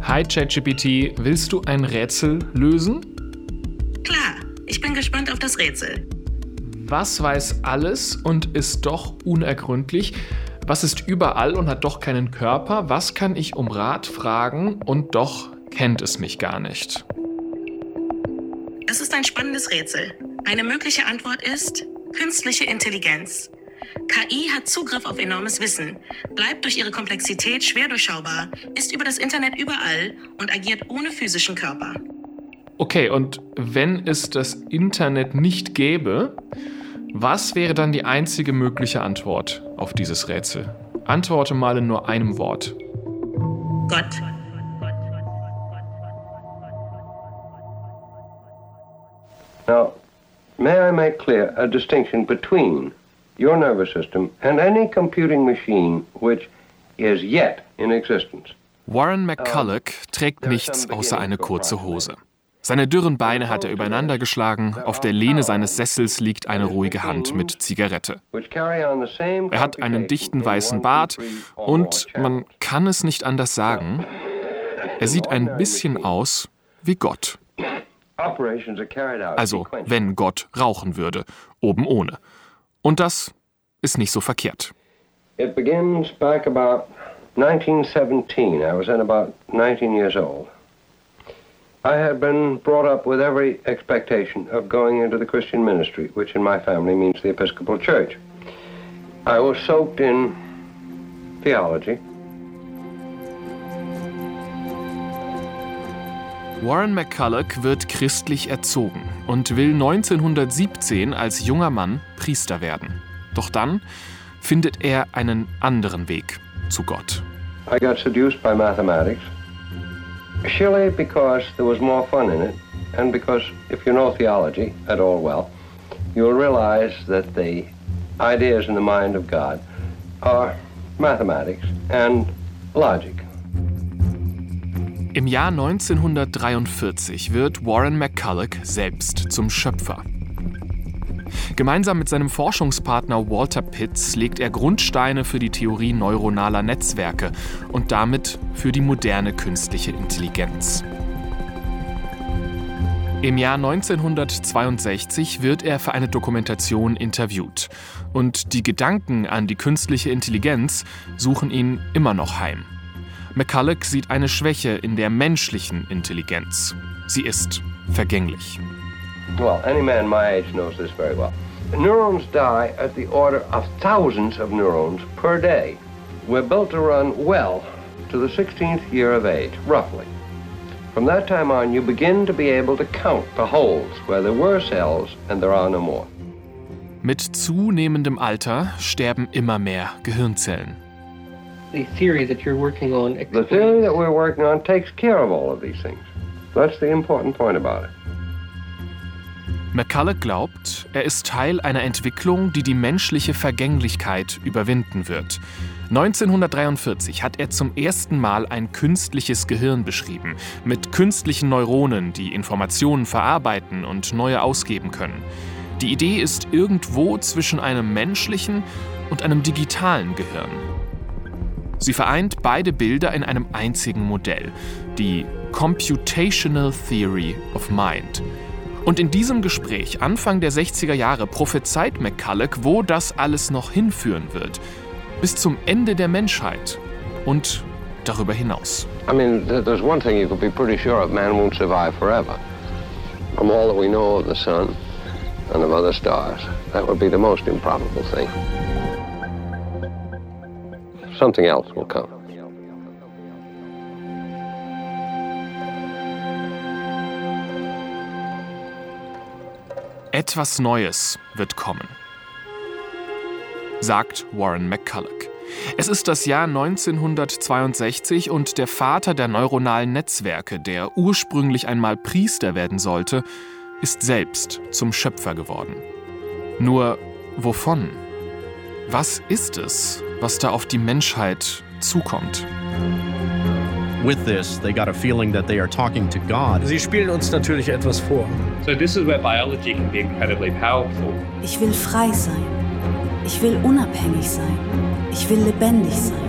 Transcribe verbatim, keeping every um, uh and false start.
Hi ChatGPT, willst du ein Rätsel lösen? Klar, ich bin gespannt auf das Rätsel. Was weiß alles und ist doch unergründlich? Was ist überall und hat doch keinen Körper? Was kann ich um Rat fragen und doch kennt es mich gar nicht? Das ist ein spannendes Rätsel. Eine mögliche Antwort ist künstliche Intelligenz. K I hat Zugriff auf enormes Wissen, bleibt durch ihre Komplexität schwer durchschaubar, ist über das Internet überall und agiert ohne physischen Körper. Okay, und wenn es das Internet nicht gäbe, was wäre dann die einzige mögliche Antwort auf dieses Rätsel? Antworte mal in nur einem Wort. Gott. Now, may I make clear a distinction between your nervous system and any computing machine which is yet in existence? Warren McCulloch trägt nichts außer eine kurze Hose. Seine dürren Beine hat er übereinander geschlagen, auf der Lehne seines Sessels liegt eine ruhige Hand mit Zigarette. Er hat einen dichten weißen Bart und man kann es nicht anders sagen, er sieht ein bisschen aus wie Gott. Also, wenn Gott rauchen würde, oben ohne. Und das ist nicht so verkehrt. It begins back about nineteen seventeen. I was then about nineteen years old. I had been brought up with every expectation of going into the Christian ministry, which in my family means the Episcopal Church. I was soaked in theology. Warren McCulloch wird christlich erzogen und will neunzehnhundertsiebzehn als junger Mann Priester werden. Doch dann findet er einen anderen Weg zu Gott. I got seduced by mathematics, surely because there was more fun in it, and because if you know theology at all well, you'll realize that the ideas in the mind of God are mathematics and logic. Im Jahr neunzehnhundertdreiundvierzig wird Warren McCulloch selbst zum Schöpfer. Gemeinsam mit seinem Forschungspartner Walter Pitts legt er Grundsteine für die Theorie neuronaler Netzwerke und damit für die moderne künstliche Intelligenz. Im Jahr neunzehnhundertzweiundsechzig wird er für eine Dokumentation interviewt. Und die Gedanken an die künstliche Intelligenz suchen ihn immer noch heim. McCulloch sieht eine Schwäche in der menschlichen Intelligenz. Sie ist vergänglich. Well, any man my age knows this very well. Neurons die at the order of thousands of neurons per day. We're built to run well to the sixteenth year of age, roughly. From that time on, you begin to be able to count the holes where there were cells and there are no more. Mit zunehmendem Alter sterben immer mehr Gehirnzellen. The theory that you're working on The theory that we're working on takes care of all of these things. That's the important point about it. McCulloch glaubt, er ist Teil einer Entwicklung, die die menschliche Vergänglichkeit überwinden wird. neunzehnhundertdreiundvierzig hat er zum ersten Mal ein künstliches Gehirn beschrieben, mit künstlichen Neuronen, die Informationen verarbeiten und neue ausgeben können. Die Idee ist irgendwo zwischen einem menschlichen und einem digitalen Gehirn. Sie vereint beide Bilder in einem einzigen Modell, die Computational Theory of Mind. Und in diesem Gespräch, Anfang der sechziger Jahre, prophezeit McCulloch, wo das alles noch hinführen wird. Bis zum Ende der Menschheit und darüber hinaus. I mean, there's one thing you could be pretty sure of: man won't survive forever. From all that we know of the sun and of other stars, that would be the most improbable thing. Something else will come. Etwas Neues wird kommen, sagt Warren McCulloch. Es ist das Jahr neunzehnhundertzweiundsechzig und der Vater der neuronalen Netzwerke, der ursprünglich einmal Priester werden sollte, ist selbst zum Schöpfer geworden. Nur wovon? Was ist es, was da auf die Menschheit zukommt? With this, they got a feeling that they are talking to God. Sie spielen uns natürlich etwas vor. So this is where biology can be incredibly powerful. Ich will frei sein. Ich will unabhängig sein. Ich will lebendig sein.